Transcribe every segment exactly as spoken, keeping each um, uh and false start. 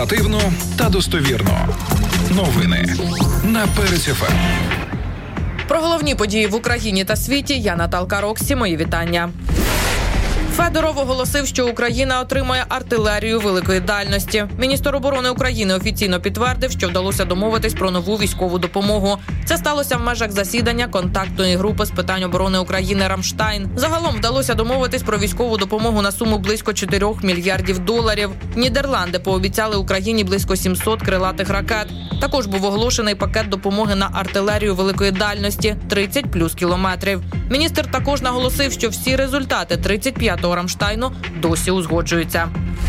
Оперативно та достовірно. Новини на Перець еф ем. Про головні події в Україні та світі я Наталка Роксі. Мої вітання. Федоров оголосив, що Україна отримає артилерію великої дальності. Міністр оборони України офіційно підтвердив, що вдалося домовитись про нову військову допомогу. Це сталося в межах засідання контактної групи з питань оборони України «Рамштайн». Загалом вдалося домовитись про військову допомогу на суму близько чотирьох мільярдів доларів. Нідерланди пообіцяли Україні близько сімсот крилатих ракет. Також був оголошений пакет допомоги на артилерію великої дальності – тридцять плюс кілометрів. Міністр також наголосив, що всі результати тридцять п'ятого Рамштайну досі узгоджуються.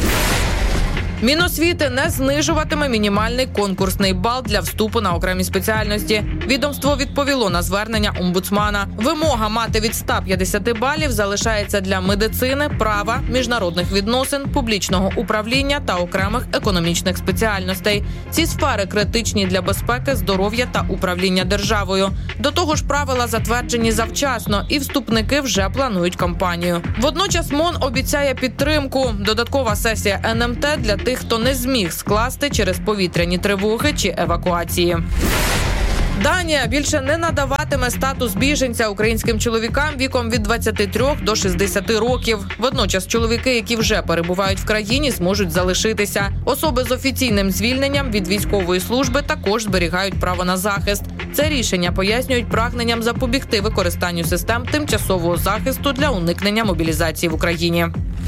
Міносвіти не знижуватиме мінімальний конкурсний бал для вступу на окремі спеціальності. Відомство відповіло на звернення омбудсмана. Вимога мати від ста п'ятдесяти балів залишається для медицини, права, міжнародних відносин, публічного управління та окремих економічних спеціальностей. Ці сфери критичні для безпеки, здоров'я та управління державою. До того ж, правила затверджені завчасно, і вступники вже планують кампанію. Водночас МОН обіцяє підтримку. Додаткова сесія ен ем те для тих, хто не зміг скласти через повітряні тривоги чи евакуації. Данія більше не надаватиме статус біженця українським чоловікам віком від двадцяти трьох до шістдесяти років. Водночас чоловіки, які вже перебувають в країні, зможуть залишитися. Особи з офіційним звільненням від військової служби також зберігають право на захист. Це рішення пояснюють прагненням запобігти використанню систем тимчасового захисту для уникнення мобілізації в Україні.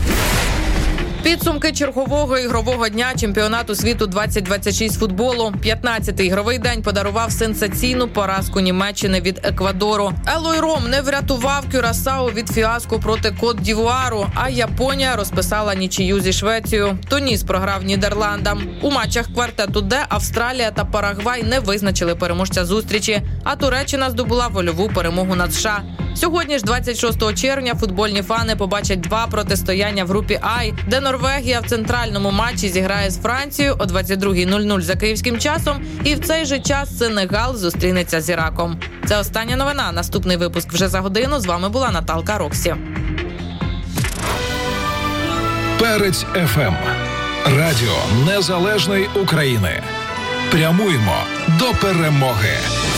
Підсумки чергового ігрового дня чемпіонату світу двадцять двадцять шість футболу. п'ятнадцятий ігровий день подарував сенсаційну поразку Німеччини від Еквадору. Елой Ром не врятував Кюрасао від фіаско проти Кот-д'Івуару, а Японія розписала нічию зі Швецією. Туніс програв Нідерландам. У матчах квартету Д Австралія та Парагвай не визначили переможця зустрічі, а Туреччина здобула вольову перемогу над США. Сьогодні ж, двадцять шостого червня, футбольні фани побачать два протистояння в групі «Ай», де Норвегія в центральному матчі зіграє з Францією о двадцять другій нуль нуль за київським часом, і в цей же час Сенегал зустрінеться з Іраком. Це остання новина. Наступний випуск вже за годину. З вами була Наталка Роксі. Перець еф ем. Радіо Незалежної України. Прямуємо до перемоги.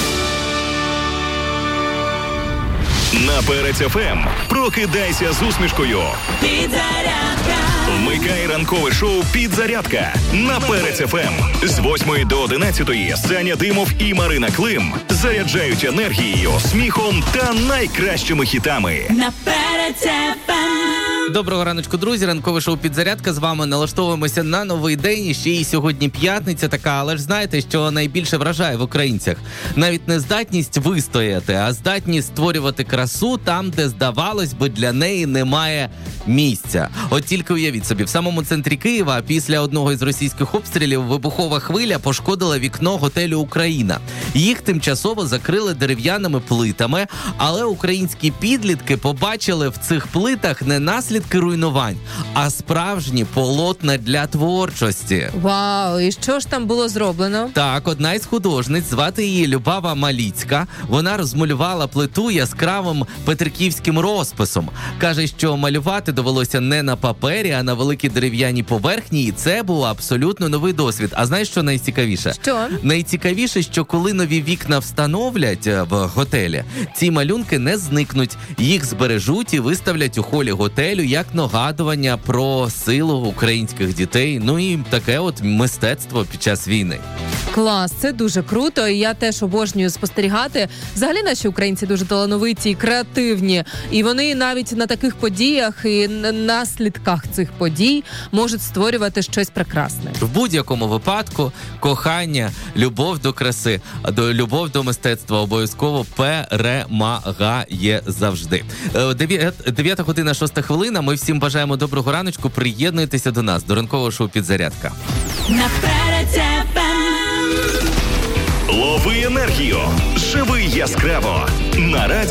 На Перець еф ем прокидайся з усмішкою. Підзарядка. Вмикай ранкове шоу «Підзарядка» на Перець еф ем. З восьмої до одинадцятої Саня Димов і Марина Клим заряджають енергією, сміхом та найкращими хітами. На Перець еф ем. Доброго раночку, друзі. Ранкове шоу «Підзарядка». З вами налаштовуємося на новий день. І ще й сьогодні п'ятниця така, але ж знаєте, що найбільше вражає в українцях? Навіть не здатність вистояти, а здатність створювати красу там, де, здавалось би, для неї немає місця. От тільки уявіть собі, в самому центрі Києва після одного із російських обстрілів вибухова хвиля пошкодила вікно готелю «Україна». Їх тимчасово закрили дерев'яними плитами, але українські підлітки побачили в цих плитах не наслідки руйнувань, а справжні полотна для творчості. Вау, і що ж там було зроблено? Так, одна із художниць, звати її Любава Маліцька, вона розмалювала плиту яскравим петриківським розписом. Каже, що малювати довелося не на папері, а на великій дерев'яній поверхні, і це був абсолютно новий досвід. А знаєш, що найцікавіше? Що? Найцікавіше, що коли нові вікна встановлять в готелі, ці малюнки не зникнуть, їх збережуть і виставлять у холі готелю як нагадування про силу українських дітей, ну і таке от мистецтво під час війни. Клас, це дуже круто, і я теж обожнюю спостерігати. Взагалі наші українці дуже талановиті і креативні, і вони навіть на таких подіях і на наслідках цих подій можуть створювати щось прекрасне. В будь-якому випадку кохання, любов до краси, до любов до мистецтва обов'язково перемагає завжди. дев'ята година, шоста хвилина. Ми всім бажаємо доброго раночку. Приєднуйтеся до нас, до ранкового шоу «Підзарядка». На Перець еф ем. Лови енергію. Живи яскраво. На радіо.